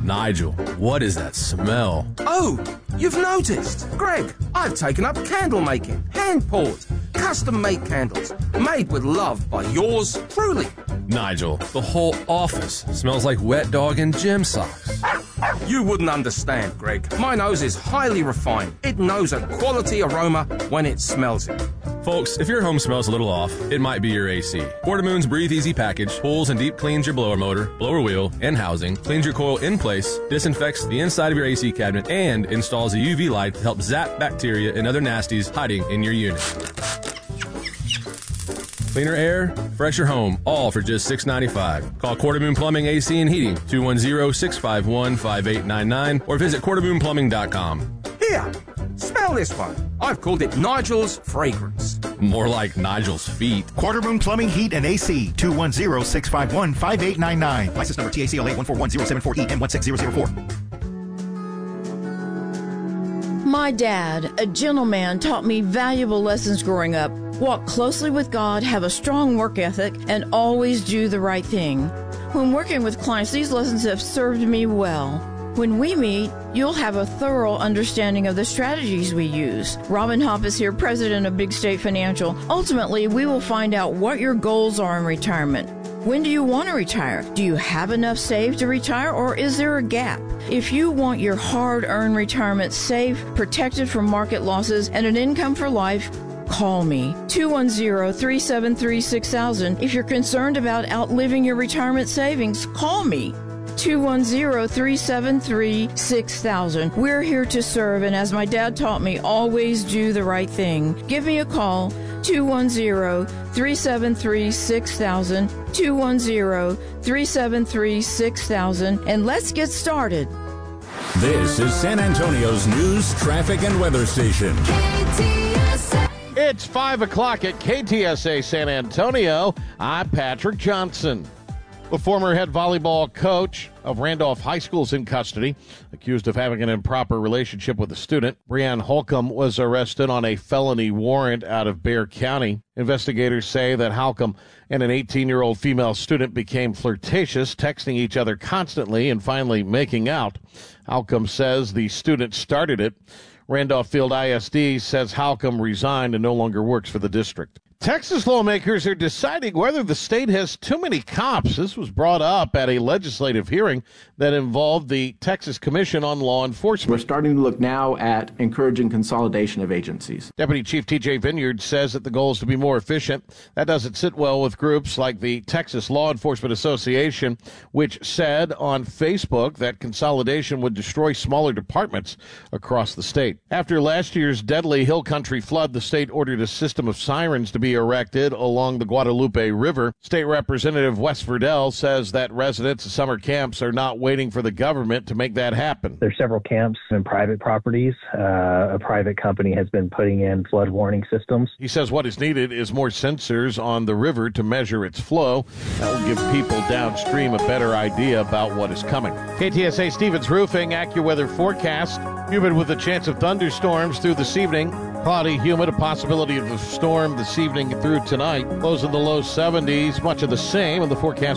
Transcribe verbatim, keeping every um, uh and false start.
Nigel, what is that smell? Oh, you've noticed. Greg, I've taken up candle making. Hand-poured, custom-made candles. Made with love by yours truly. Nigel, the whole office smells like wet dog and gym socks. You wouldn't understand, Greg. My nose is highly refined. It knows a quality aroma when it smells it. Folks, if your home smells a little off, it might be your A C. Quartermoon's Breathe Easy package pulls and deep cleans your blower motor, blower wheel, and housing, cleans your coil in place, disinfects the inside of your A C cabinet, and installs a U V light to help zap bacteria and other nasties hiding in your unit. Cleaner air, fresher home, all for just six dollars and ninety-five cents. Call Quartermoon Plumbing, A C and Heating, two one zero, six five one, five eight nine nine, or visit quartermoon plumbing dot com. Here, smell this one. I've called it Nigel's Fragrance. More like Nigel's feet. Quartermoon Plumbing, Heat, and A C, two one zero, six five one, five eight nine nine. License number T A C L A one four one zero seven four E M one six zero zero four. My dad, a gentleman, taught me valuable lessons growing up. Walk closely with God, have a strong work ethic, and always do the right thing. When working with clients, these lessons have served me well. When we meet, you'll have a thorough understanding of the strategies we use. Robin Hopp is here, president of Big State Financial. Ultimately, we will find out what your goals are in retirement. When do you want to retire? Do you have enough saved to retire, or is there a gap? If you want your hard-earned retirement safe, protected from market losses, and an income for life, call me, two one zero, three seven three, six thousand. If you're concerned about outliving your retirement savings, call me, two one zero, three seven three, six thousand. We're here to serve, and as my dad taught me, always do the right thing. Give me a call, two one zero, three seven three, six thousand, two one zero, three seven three, six thousand, and let's get started. This is San Antonio's news, traffic, and weather station. K T S A. It's five o'clock at K T S A San Antonio. I'm Patrick Johnson. The former head volleyball coach of Randolph High School is in custody, accused of having an improper relationship with a student. Brianne Holcomb was arrested on a felony warrant out of Bexar County. Investigators say that Holcomb and an eighteen-year-old female student became flirtatious, texting each other constantly and finally making out. Holcomb says the student started it. Randolph Field I S D says Holcomb resigned and no longer works for the district. Texas lawmakers are deciding whether the state has too many cops. This was brought up at a legislative hearing that involved the Texas Commission on Law Enforcement. We're starting to look now at encouraging consolidation of agencies. Deputy Chief T J Vineyard says that the goal is to be more efficient. That doesn't sit well with groups like the Texas Law Enforcement Association, which said on Facebook that consolidation would destroy smaller departments across the state. After last year's deadly hill country flood, the state ordered a system of sirens to be erected along the Guadalupe River. State Representative Wes Verdell says that residents of summer camps are not waiting for the government to make that happen. There's several camps and private properties. Uh, a private company has been putting in flood warning systems. He says what is needed is more sensors on the river to measure its flow. That will give people downstream a better idea about what is coming. K T S A Stevens Roofing AccuWeather forecast. Humid with a chance of thunderstorms through this evening. Cloudy, humid, a possibility of a storm this evening through tonight. Lows in the low seventies, much of the same in the forecast.